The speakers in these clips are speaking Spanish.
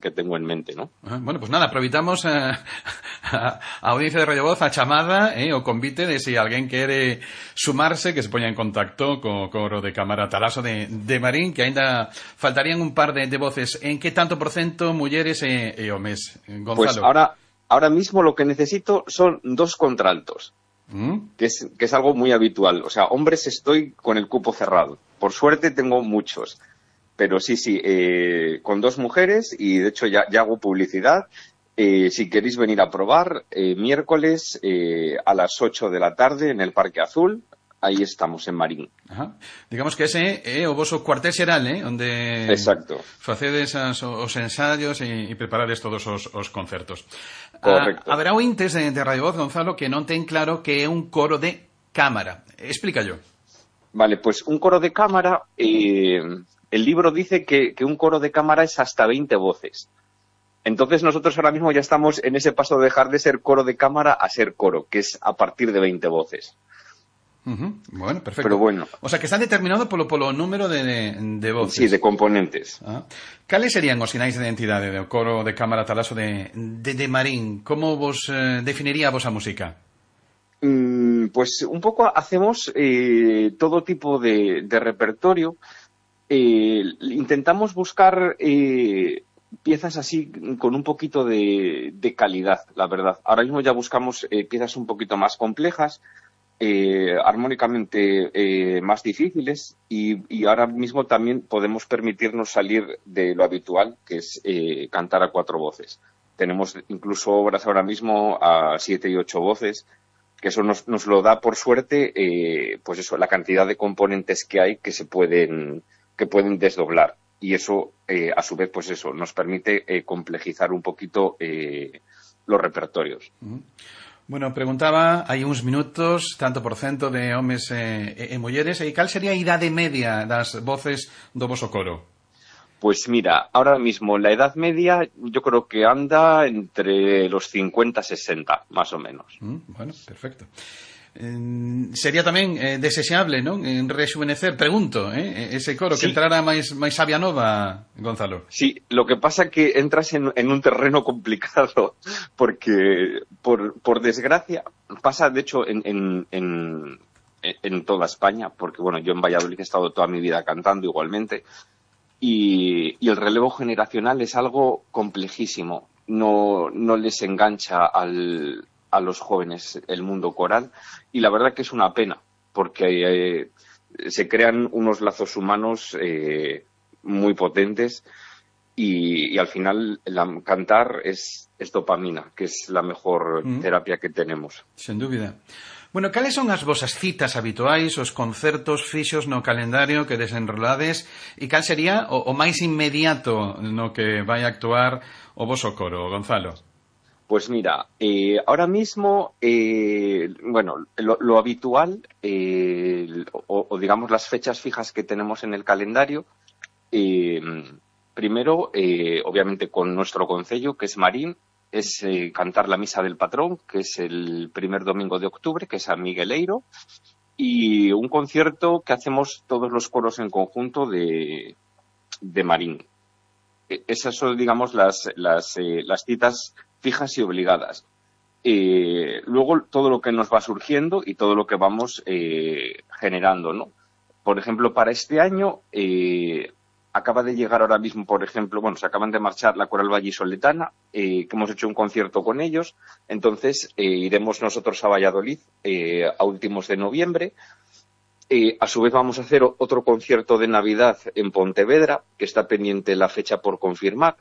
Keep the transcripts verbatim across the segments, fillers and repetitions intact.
que tengo en mente, ¿no? Ah, bueno, pues nada, aproveitamos a, a, a audiencia de Radio Voz a chamada, eh, o convite de si alguén quere sumarse, que se poña en contacto co coro de Cámara Talaso de, de Marín, que aínda faltarían un par de, de voces. En que tanto por cento mulleres e, e homes, Gonzalo? Pues ahora, ahora mismo lo que necesito son dos contraltos. ¿Mm? Que es, que es algo muy habitual. O sea, hombres estoy con el cupo cerrado. Por suerte tengo muchos. Pero sí, sí, eh, con dos mujeres, y de hecho ya, ya hago publicidad. Eh, si queréis venir a probar, eh, miércoles eh, a las ocho de la tarde en el Parque Azul, aí estamos en Marín. Ajá. Digamos que ese é o voso cuartel xeral, eh? Onde Exacto. facedes as, os ensayos e, e preparades todos os, os concertos. Correcto. Ah, haberá ointes de, de Radio Voz, Gonzalo, que non ten claro que é un coro de cámara. Explícallo. Vale, pues un coro de cámara, eh, el libro dice que, que un coro de cámara es hasta veinte voces. Entonces nosotros ahora mismo ya estamos en ese paso de dejar de ser coro de cámara a ser coro, que es a partir de veinte voces. Uh-huh. Bueno, perfecto. Pero bueno. O sea, que está determinado polo, polo número de, de, de voces. Sí, de componentes. Ah. Cales serían os sinais de identidade do coro de Cámara Talaso de, de, de Marín? Como vos eh, definiría a vosa música? Mm, pues un poco hacemos eh, todo tipo de, de repertorio. Eh, intentamos buscar eh, piezas así con un poquito de, de calidad, la verdad. Ahora mismo ya buscamos eh, piezas un poquito más complejas, Eh, armónicamente eh, más difíciles y, y ahora mismo también podemos permitirnos salir de lo habitual, que es eh, cantar a cuatro voces. Tenemos incluso obras ahora mismo a siete y ocho voces, que eso nos, nos lo da por suerte, eh, pues eso, la cantidad de componentes que hay que se pueden, que pueden desdoblar. Y eso, eh, a su vez, pues eso, nos permite eh, complejizar un poquito eh, los repertorios. Uh-huh. Bueno, preguntaba hai uns minutos tanto por cento de homes e, e, e mulleres, e cal sería a idade media das voces do voso coro? Pues mira, ahora mismo la edad media yo creo que anda entre los cincuenta y sesenta, más o menos. Mm, bueno, perfecto. Eh, sería tamén eh, desexable, non? En rexuvenecer, pregunto, eh? Ese coro, sí. Que entrara máis, máis sabia nova, Gonzalo. Sí, lo que pasa que entras en, en un terreno complicado porque, por, por desgracia, pasa de hecho en, en, en, en toda España, porque bueno, yo en Valladolid he estado toda mi vida cantando igualmente, y, y el relevo generacional es algo complejísimo. No, no les engancha al... a los jóvenes el mundo coral y la verdad que es una pena porque eh, se crean unos lazos humanos eh, muy potentes y, y al final la, cantar es, es dopamina, que es la mejor mm. terapia que tenemos. Sen dúbida. Bueno, cales son as vosas citas habituais, os concertos fixos no calendario que desenrolades e cal sería o, o máis inmediato no que vai a actuar o voso coro, Gonzalo? Pues mira, eh, ahora mismo, eh, bueno, lo, lo habitual, eh, o, o digamos las fechas fijas que tenemos en el calendario, eh, primero, eh, obviamente con nuestro concello, que es Marín, es eh, cantar la Misa del Patrón, que es el primer domingo de octubre, que es San Migueleiro, y un concierto que hacemos todos los coros en conjunto de, de Marín. Esas son, digamos, las, las, eh, las citas fijas y obligadas. Eh, luego todo lo que nos va surgiendo y todo lo que vamos eh, generando, ¿no? Por ejemplo, para este año eh, acaba de llegar ahora mismo, por ejemplo, bueno, se acaban de marchar la Coral Vallisoletana, eh, que hemos hecho un concierto con ellos, entonces eh, iremos nosotros a Valladolid eh, a últimos de noviembre. Eh, a su vez vamos a hacer otro concierto de Navidad en Pontevedra, que está pendiente la fecha por confirmar.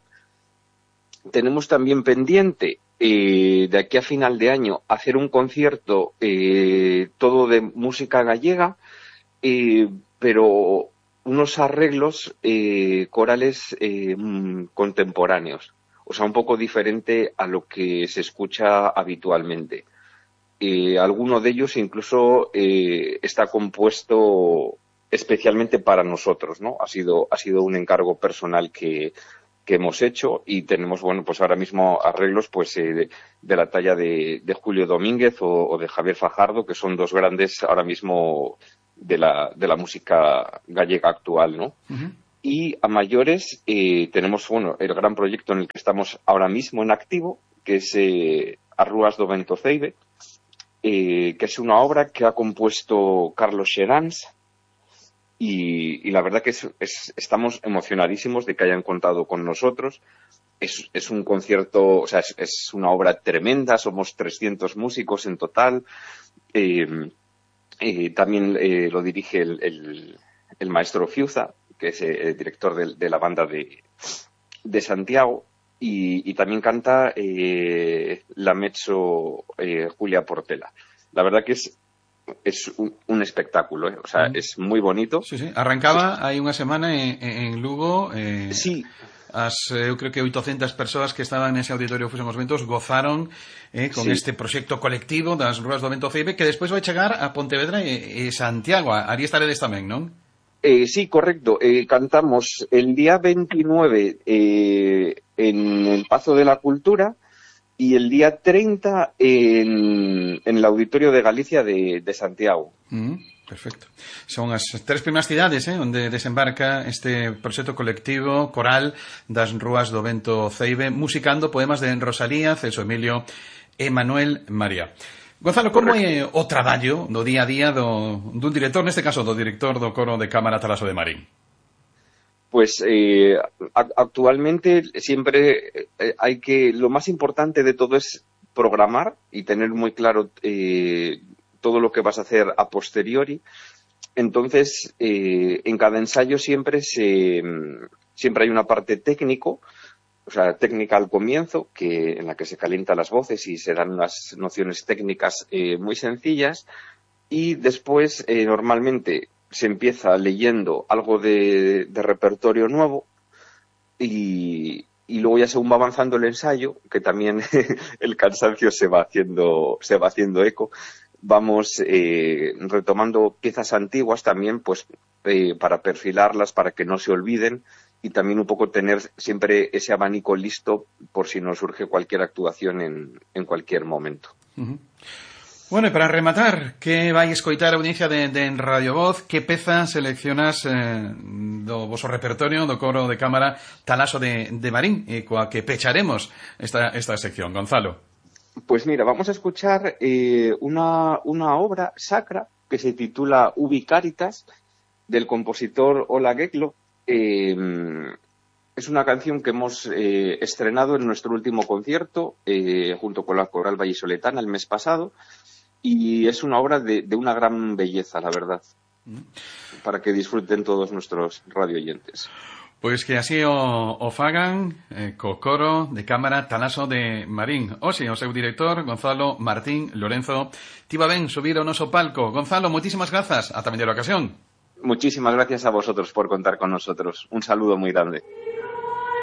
Tenemos también pendiente, eh, de aquí a final de año, hacer un concierto eh, todo de música gallega, eh, pero unos arreglos eh, corales eh, contemporáneos, o sea, un poco diferente a lo que se escucha habitualmente. Eh, alguno de ellos incluso eh, está compuesto especialmente para nosotros, ¿no? Ha sido, ha sido un encargo personal que, que hemos hecho y tenemos, bueno, pues ahora mismo arreglos pues eh, de, de la talla de, de Julio Domínguez o, o de Javier Fajardo, que son dos grandes ahora mismo de la, de la música gallega actual, ¿no? Uh-huh. Y a mayores eh, tenemos, bueno, el gran proyecto en el que estamos ahora mismo en activo, que es eh, As Rúas do Vento Ceibe, eh, que es una obra que ha compuesto Carlos Xerans, y, y la verdad que es, es, estamos emocionadísimos de que hayan contado con nosotros. Es, es un concierto, o sea, es, es una obra tremenda, somos trescientos músicos en total. Eh, eh, también eh, lo dirige el, el, el maestro Fiuza, que es el director de, de la banda de, de Santiago, y, y también canta eh, la mezzo eh, Julia Portela. La verdad que es, es un, un espectáculo, ¿eh? O sea, mm. es muy bonito. Sí, sí. Arrancaba sí. Hai unha semana en, en Lugo. Eh... Sí. As, eu creo que oitocentas persoas que estaban nese auditorio Fusión os Ventos gozaron eh, con sí. este proxecto colectivo das Rúas do Vento Ceibe, que despois vai chegar a Pontevedra e, e Santiago. Ari estaredes tamén, non? Eh, sí, correcto. Eh, cantamos el día veintinueve eh, en el Pazo de la Cultura y el día treinta en, en el Auditorio de Galicia de, de Santiago. Mm. Perfecto. Son as tres primeiras cidades eh, onde desembarca este proxecto colectivo coral das Rúas do Vento Ceibe, musicando poemas de Rosalía, Celso Emilio e Manuel María. Gonzalo, como é o traballo do día a día do, dun director, neste caso do director do coro de Cámara Talaso de Marín? Pues eh, actualmente siempre eh, hay que, lo más importante de todo es programar y tener muy claro eh, todo lo que vas a hacer a posteriori. Entonces, eh, en cada ensayo siempre se siempre hay una parte técnico, o sea, técnica al comienzo, que en la que se calientan las voces y se dan unas nociones técnicas eh, muy sencillas, y después eh, normalmente se empieza leyendo algo de, de repertorio nuevo y, y luego ya según va avanzando el ensayo, que también el cansancio se va haciendo se va haciendo eco, vamos eh, retomando piezas antiguas también, pues eh, para perfilarlas, para que no se olviden, y también un poco tener siempre ese abanico listo por si nos surge cualquier actuación en, en cualquier momento. Uh-huh. Bueno, e para rematar, que vai escoitar a audiencia de, de Radio Voz? Que peza seleccionas eh, do voso repertorio do coro de cámara Talaso de, de Marín, e coa que pecharemos esta, esta sección, Gonzalo? Pues mira, vamos a escuchar eh, una, una obra sacra que se titula Ubi Caritas, del compositor Ola Geklo. Eh, es una canción que hemos eh, estrenado en nuestro último concierto, eh, junto con la Coral Vallisoletana el mes pasado, y es una obra de, de una gran belleza, la verdad, mm. para que disfruten todos nuestros radioyentes. Pois que así o, o fagan eh, co coro de Cámara Talaso de Marín. Oxe, o seu director, Gonzalo Martín Lorenzo, tiba ben subir ao noso palco. Gonzalo, moitísimas grazas. Ata a ocasión. Muchísimas gracias a vosotros por contar con nosotros. Un saludo muy grande.